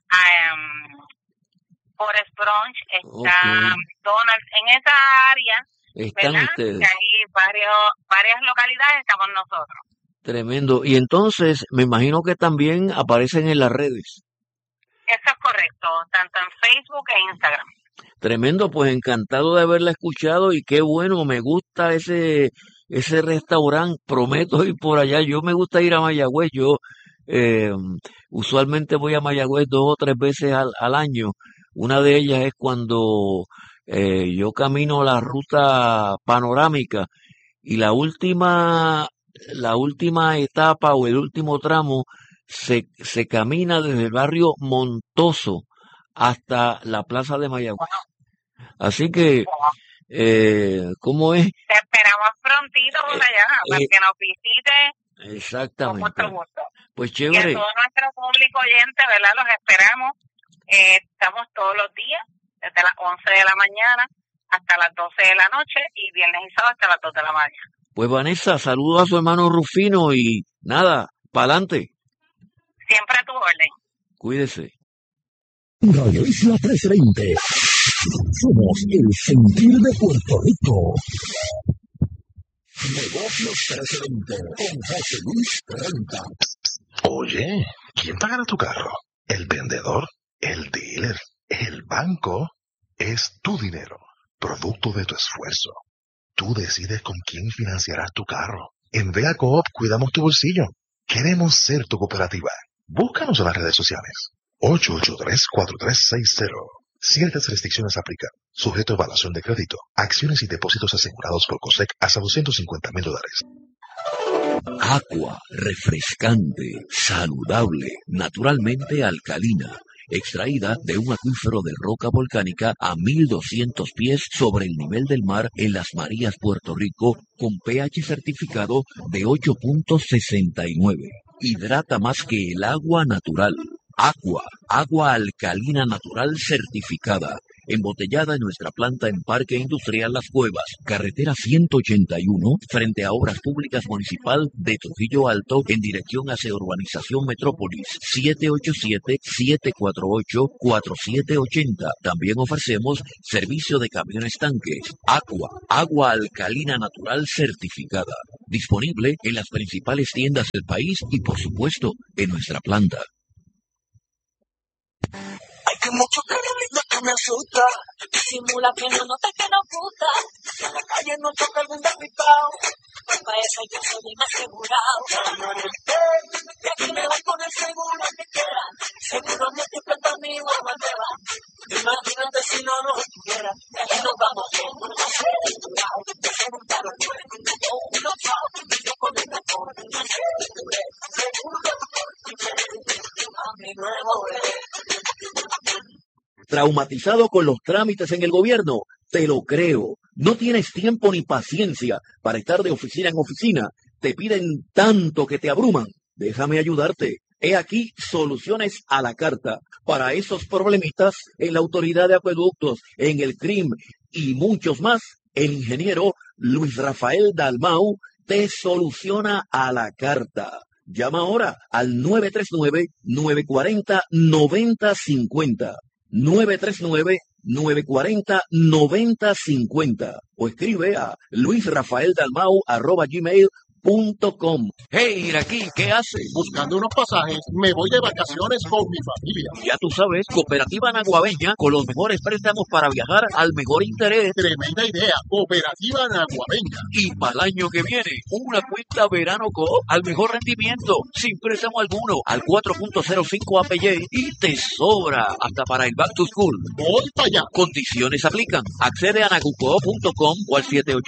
Forest Brunch, está McDonald's. En esa área, están ¿verdad? ustedes. Que hay varias localidades, estamos nosotros. Tremendo. Y entonces, me imagino que también aparecen en las redes. Eso es correcto, tanto en Facebook e Instagram. Tremendo, pues encantado de haberla escuchado y qué bueno, me gusta ese restaurante, prometo ir por allá. Yo me gusta ir a Mayagüez, yo usualmente voy a Mayagüez 2 o 3 veces al año. Una de ellas es cuando yo camino la ruta panorámica y la última etapa o el último tramo se camina desde el barrio Montoso hasta la plaza de Mayagüez. Así que, ¿cómo es? Te esperamos prontito por allá, para que nos visite. Exactamente. Con mucho gusto. Pues chévere. Y a todo nuestro público oyente, ¿verdad? Los esperamos. Estamos todos los días, desde las 11 de la mañana hasta las 12 de la noche y viernes y sábado hasta las 2 de la mañana. Pues Vanessa, saludo a su hermano Rufino y nada, pa'lante. Siempre a tu orden. Cuídese. Radio Isla 1320. Somos el sentir de Puerto Rico. Negocios 1320 con José Luis Renta. Oye, ¿quién pagará tu carro? ¿El vendedor? ¿El dealer? ¿El banco? Es tu dinero, producto de tu esfuerzo. Tú decides con quién financiarás tu carro. En Vega Coop cuidamos tu bolsillo. Queremos ser tu cooperativa. Búscanos en las redes sociales. 883-4360. Ciertas restricciones aplican. Sujeto a evaluación de crédito. Acciones y depósitos asegurados por COSEC hasta $250,000. Aqua, refrescante, saludable, naturalmente alcalina, extraída de un acuífero de roca volcánica a 1200 pies sobre el nivel del mar en Las Marías, Puerto Rico, con pH certificado de 8.69. Hidrata más que el agua natural. Aqua, agua alcalina natural certificada, embotellada en nuestra planta en Parque Industrial Las Cuevas, carretera 181, frente a Obras Públicas Municipal de Trujillo Alto, en dirección hacia Urbanización Metrópolis, 787-748-4780. También ofrecemos servicio de camiones tanques. Aqua, agua alcalina natural certificada, disponible en las principales tiendas del país y, por supuesto, en nuestra planta. Hay que mucho cara linda que me asusta. Disimula que no nota que nos gusta. En la calle no choca algún despistado. Para eso hay que ser bien asegurado. Y aquí me voy con el seguro que quiera. Seguro me estoy para mí o a va. Imagínate si no nos estuviera. Y aquí nos vamos ¿Traumatizado con los trámites en el gobierno? Te lo creo. ¿No tienes tiempo ni paciencia para estar de oficina en oficina? ¿Te piden tanto que te abruman? Déjame ayudarte. He aquí soluciones a la carta para esos problemitas en la Autoridad de Acueductos, en el CRIM y muchos más. El ingeniero Luis Rafael Dalmau te soluciona a la carta. Llama ahora al 939-940-9050. 939-940-9050 o escribe a luisrafaeldalmau@gmail.com. Hey, Iraquí, ¿qué haces? Buscando unos pasajes, me voy de vacaciones con mi familia. Ya tú sabes, Cooperativa Naguabeña, con los mejores préstamos para viajar al mejor interés. Tremenda idea, Cooperativa Naguabeña. Y para el año que viene, una cuenta verano Coop al mejor rendimiento, sin préstamo alguno, al 4.05 APY y te sobra hasta para el Back to School. Voy para allá. Condiciones aplican. Accede a nagucoop.com o al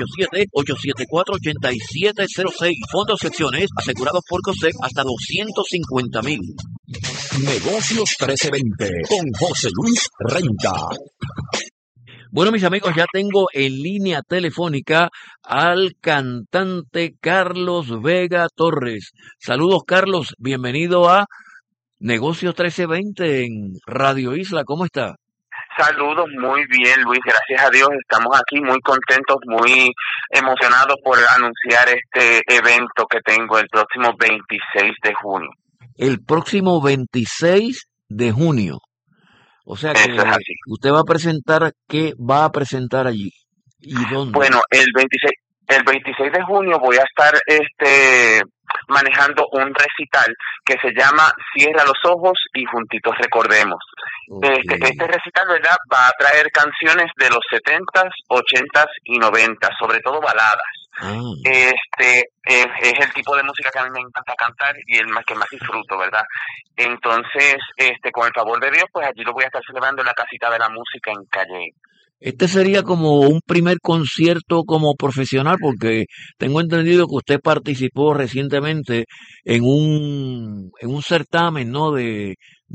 787-874-8706. Fondos secciones asegurados por COSEC hasta 250,000. Negocios 1320 con José Luis Renta. Bueno, mis amigos, ya tengo en línea telefónica al cantante Carlos Vega Torres. Saludos, Carlos. Bienvenido a Negocios 1320 en Radio Isla. ¿Cómo está? Saludos, muy bien, Luis, gracias a Dios. Estamos aquí muy contentos, muy emocionados por anunciar este evento que tengo el próximo 26 de junio. El próximo 26 de junio. O sea que eso es así. Usted va a presentar, ¿qué va a presentar allí? ¿Y dónde? Bueno, el 26 de junio voy a estar manejando un recital que se llama Cierra los ojos y juntitos recordemos. Okay. Este recital, ¿verdad?, va a traer canciones de los 70s, 80s y 90s, sobre todo baladas. Es el tipo de música que a mí me encanta cantar y el que más disfruto, ¿verdad? Entonces, con el favor de Dios, pues allí lo voy a estar celebrando en la Casita de la Música en Calle. Este sería como un primer concierto como profesional, porque tengo entendido que usted participó recientemente en un certamen, ¿no? de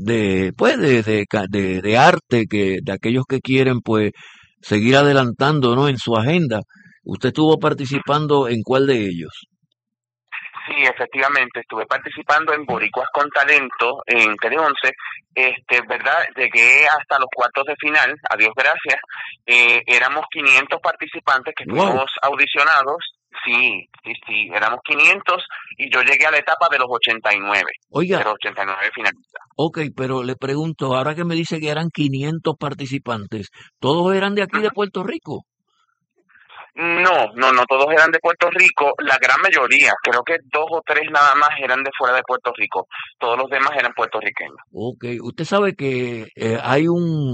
arte, que de aquellos que quieren pues seguir adelantando, ¿no?, en su agenda. ¿Usted estuvo participando en cuál de ellos? Sí, efectivamente, estuve participando en Boricuas con Talento en Tele 11, ¿verdad? Llegué hasta los cuartos de final, a Dios gracias. Éramos 500 participantes que estuvimos audicionados. Sí, éramos 500 y yo llegué a la etapa de los 89. Oiga, de los 89 finalistas. Ok, pero le pregunto, ahora que me dice que eran 500 participantes, ¿todos eran de aquí de Puerto Rico? No, todos eran de Puerto Rico, la gran mayoría, creo que 2 o 3 nada más eran de fuera de Puerto Rico, todos los demás eran puertorriqueños. Ok, usted sabe que hay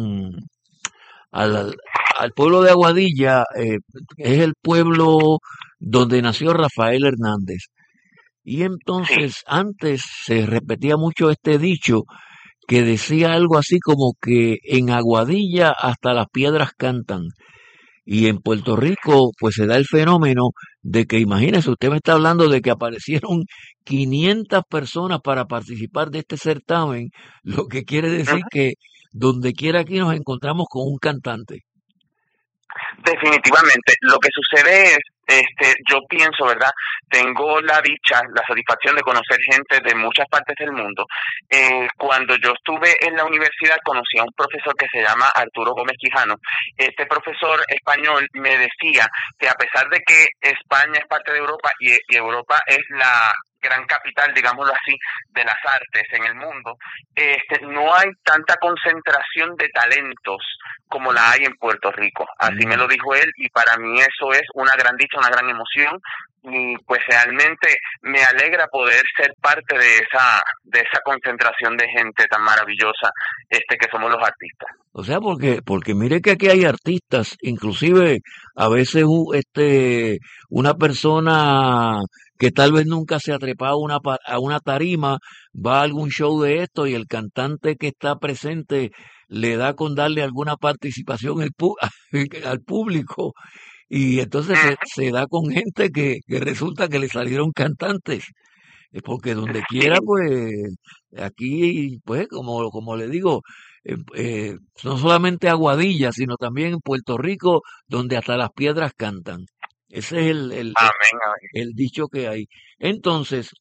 al pueblo de Aguadilla, es el pueblo donde nació Rafael Hernández, y entonces sí, antes se repetía mucho este dicho que decía algo así como que en Aguadilla hasta las piedras cantan. Y en Puerto Rico, pues se da el fenómeno de que, imagínese, usted me está hablando de que aparecieron 500 personas para participar de este certamen, lo que quiere decir que donde quiera aquí nos encontramos con un cantante. Definitivamente, lo que sucede es, yo pienso, ¿verdad? Tengo la dicha, la satisfacción de conocer gente de muchas partes del mundo. Cuando yo estuve en la universidad conocí a un profesor que se llama Arturo Gómez Quijano. Este profesor español me decía que a pesar de que España es parte de Europa y Europa es la gran capital, digámoslo así, de las artes en el mundo, no hay tanta concentración de talentos como la hay en Puerto Rico. Así me lo dijo él y para mí eso es una gran dicha, una gran emoción y pues realmente me alegra poder ser parte de esa concentración de gente tan maravillosa que somos los artistas. O sea, porque mire que aquí hay artistas, inclusive a veces una persona que tal vez nunca se ha trepado a una tarima, va a algún show de esto y el cantante que está presente le da con darle alguna participación al público y entonces se da con gente que resulta que le salieron cantantes. Porque donde quiera, pues, aquí, pues, como le digo, no solamente Aguadilla, sino también en Puerto Rico, donde hasta las piedras cantan. Ese es Amén, amén. el dicho que hay. Entonces,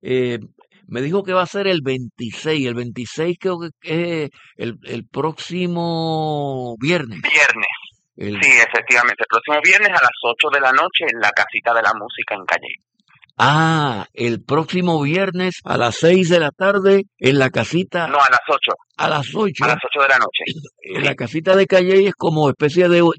me dijo que va a ser el 26. El 26 creo que es el próximo viernes. Sí, efectivamente. El próximo viernes a las 8 de la noche en la Casita de la Música en Calle. El próximo viernes a las 6 de la tarde en la casita. No, a las 8. A las 8. A las 8 de la noche. En la casita de Calley es como especie de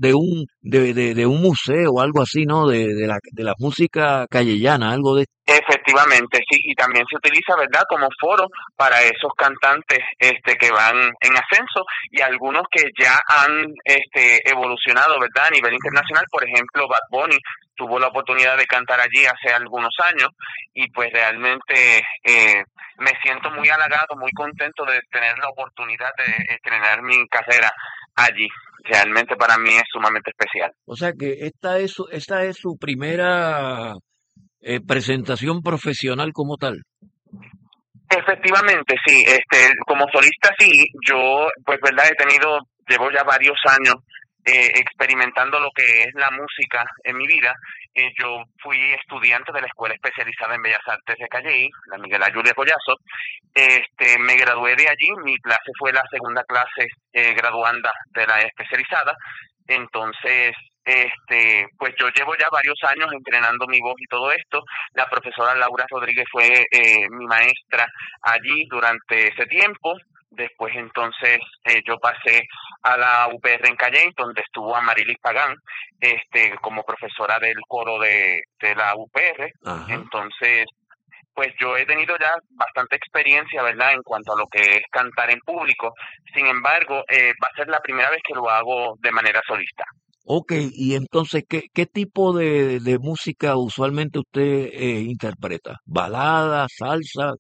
un museo o algo así, ¿no? De la música callellana, algo de... Efectivamente, sí, y también se utiliza, ¿verdad?, como foro para esos cantantes que van en ascenso y algunos que ya han evolucionado, ¿verdad?, a nivel internacional. Por ejemplo, Bad Bunny tuvo la oportunidad de cantar allí hace algunos años y pues realmente me siento muy halagado, muy contento de tener la oportunidad de estrenar mi carrera allí. Realmente para mí es sumamente especial. O sea que esta es su primera presentación profesional como tal. Efectivamente, sí. Como solista, sí. Yo, pues, verdad, llevo ya varios años experimentando lo que es la música en mi vida. Yo fui estudiante de la Escuela Especializada en Bellas Artes de Calley, la Miguel A. Julia Collazo. Me gradué de allí. Mi clase fue la segunda clase graduanda de la especializada. Entonces, pues yo llevo ya varios años entrenando mi voz y todo esto. La profesora Laura Rodríguez fue mi maestra allí durante ese tiempo. Después entonces yo pasé a la UPR en Calley, donde estuvo Amarilis Pagán como profesora del coro de la UPR. Ajá. Entonces, pues yo he tenido ya bastante experiencia, ¿verdad?, en cuanto a lo que es cantar en público. Sin embargo, va a ser la primera vez que lo hago de manera solista. Ok, y entonces, ¿qué tipo de música usualmente usted interpreta? ¿Balada, salsa?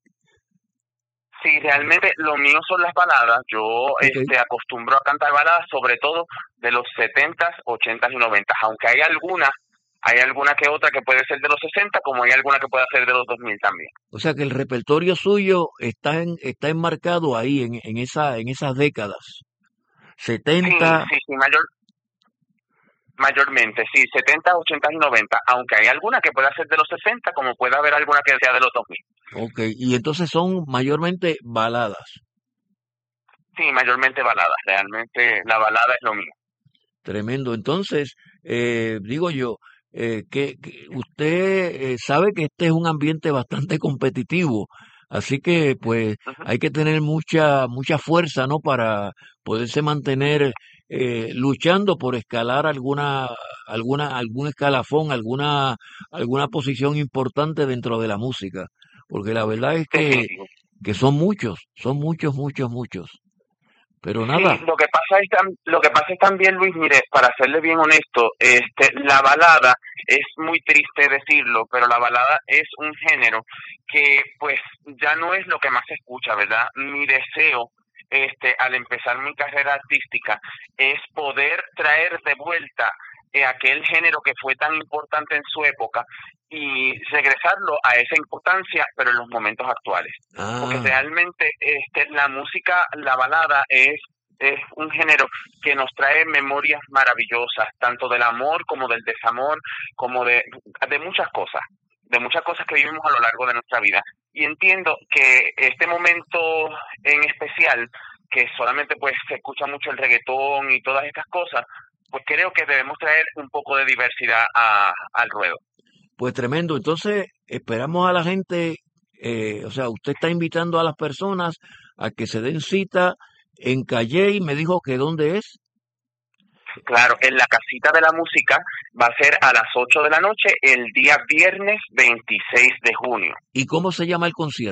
Sí, realmente lo mío son las baladas. Yo Okay. acostumbro a cantar baladas, sobre todo de los 70s, 80s y 90s, aunque hay alguna que otra que puede ser de los 60, como hay alguna que puede ser de los 2000 también. O sea que el repertorio suyo está enmarcado ahí, en esas décadas. 70. Sí, mayormente, sí, 70, 80 y 90, aunque hay alguna que pueda ser de los 60, como puede haber alguna que sea de los 2000. Ok, y entonces son mayormente baladas. Sí, mayormente baladas, realmente la balada es lo mío. Tremendo. Entonces, digo yo, que usted sabe que este es un ambiente bastante competitivo, así que pues Ujú. hay que tener mucha fuerza, ¿no? Para poderse mantener luchando por escalar algún escalafón, alguna posición importante dentro de la música, porque la verdad es Definitivo. que son muchos, muchos. Pero Sí, nada, lo que pasa es también, Luis, mire, para serle bien honesto, la balada, es muy triste decirlo, pero la balada es un género que pues ya no es lo que más se escucha, ¿verdad? Mi deseo, al empezar mi carrera artística, es poder traer de vuelta aquel género que fue tan importante en su época y regresarlo a esa importancia, pero en los momentos actuales. Porque realmente la música, la balada es un género que nos trae memorias maravillosas, tanto del amor como del desamor, como de muchas cosas que vivimos a lo largo de nuestra vida. Y entiendo que este momento en especial, que solamente pues se escucha mucho el reggaetón y todas estas cosas, pues creo que debemos traer un poco de diversidad al ruedo. pues tremendo. Entonces, esperamos a la gente, o sea, usted está invitando a las personas a que se den cita en Calley, me dijo que ¿dónde es? Claro, en la Casita de la Música va a ser a las 8 de la noche el día viernes 26 de junio. ¿Y cómo se llama el concierto?